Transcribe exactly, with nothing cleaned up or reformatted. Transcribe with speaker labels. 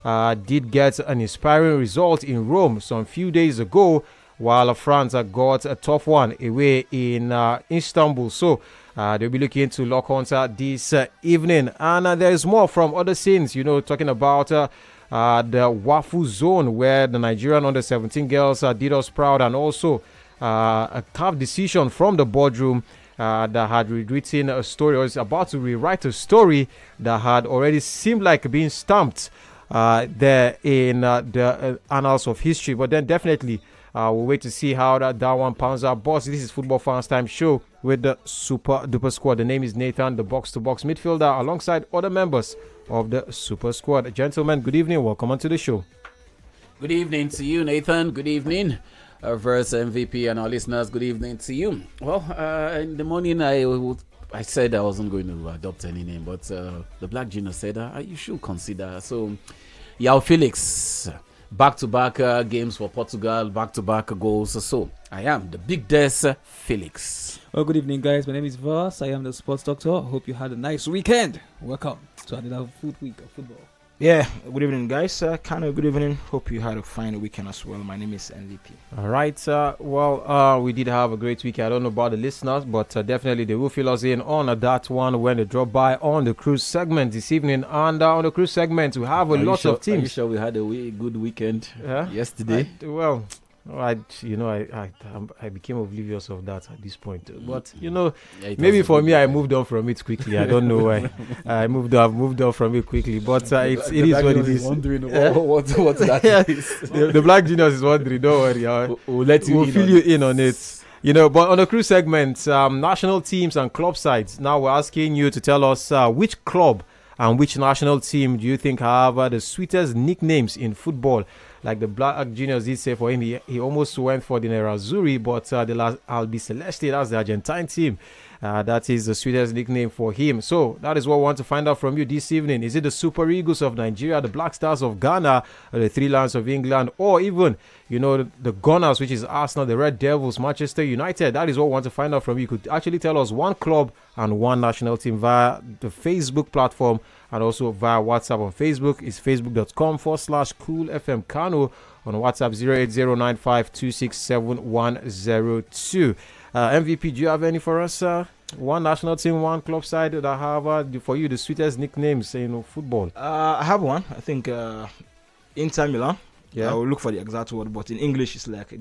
Speaker 1: uh, did get an inspiring result in Rome some few days ago, while France uh, got a tough one away in uh, Istanbul. So uh, they'll be looking to lock onto this uh, evening. And uh, there's more from other scenes, you know, talking about uh, uh, the Wafu zone where the Nigerian under seventeen girls uh, did us proud, and also uh, a tough decision from the boardroom uh, that had rewritten a story, or is about to rewrite a story that had already seemed like being stamped uh, there in uh, the uh, annals of history. But then definitely Uh, we'll wait to see how that, that one pounds out. Boss, this is Football Fans Time show with the Super Duper Squad. The name is Nathan, the box-to-box midfielder, alongside other members of the Super Squad. Gentlemen, good evening. Welcome onto the show.
Speaker 2: Good evening to you, Nathan. Good evening, our Verse M V P, and our listeners. Good evening to you. Well, uh, in the morning, I I said I wasn't going to adopt any name, but uh, the Black Genius said uh, you should consider. So, Yao Felix. Back-to-back uh, games for Portugal, back-to-back goals. So, I am the Big Des Felix.
Speaker 3: Well, good evening, guys. My name is Voss. I am the sports doctor. Hope you had a nice weekend. Welcome to another food week of football.
Speaker 4: Yeah, good evening, guys. Uh, kind of good evening. Hope you had a fine weekend as well. My name is N V P.
Speaker 1: All right. Uh, well, uh, we did have a great week. I don't know about the listeners, but uh, definitely they will fill us in on uh, that one when they drop by on the cruise segment this evening. And uh, on the cruise segment, we have a
Speaker 2: are
Speaker 1: lot
Speaker 2: sure,
Speaker 1: of teams.
Speaker 2: Are you sure we had a wee, good weekend
Speaker 1: yeah?
Speaker 2: yesterday?
Speaker 1: I, well, I, you know, I, I I became oblivious of that at this point. But you know,
Speaker 2: yeah,
Speaker 1: maybe for me, I moved on from it quickly. I don't know why. I moved on, moved on from it quickly. But uh, it's, it is what it is.
Speaker 2: Wondering what, what, what that
Speaker 1: yeah.
Speaker 2: is.
Speaker 1: the, the Black Genius is wondering. Don't worry. Uh,
Speaker 2: We'll, we'll let you
Speaker 1: we'll
Speaker 2: in
Speaker 1: fill
Speaker 2: on
Speaker 1: you
Speaker 2: it.
Speaker 1: in on it. You know, but on the cruise segment, um, national teams and club sides. Now we're asking you to tell us uh, which club and which national team do you think have uh, the sweetest nicknames in football? Like the Black Genius did say for him, he, he almost went for the Nerazzurri, but uh, the last Albi Celeste, that's the Argentine team. Uh, that is the sweetest nickname for him. So that is what we want to find out from you this evening. Is it the Super Eagles of Nigeria, the Black Stars of Ghana, or the Three Lions of England, or even, you know, the, the Gunners, which is Arsenal, the Red Devils, Manchester United? That is what we want to find out from you. You could actually tell us one club and one national team via the Facebook platform and also via WhatsApp. On Facebook is facebook.com forward slash cool FM Kano. On WhatsApp zero eight zero nine five two six seven one zero two. Uh, M V P, do you have any for us? Uh, one national team, one club side that have uh, for you the sweetest nicknames in football?
Speaker 4: Uh, I have one. I think uh, Inter Milan.
Speaker 1: Yeah.
Speaker 4: I will look for the exact word, but in English it's like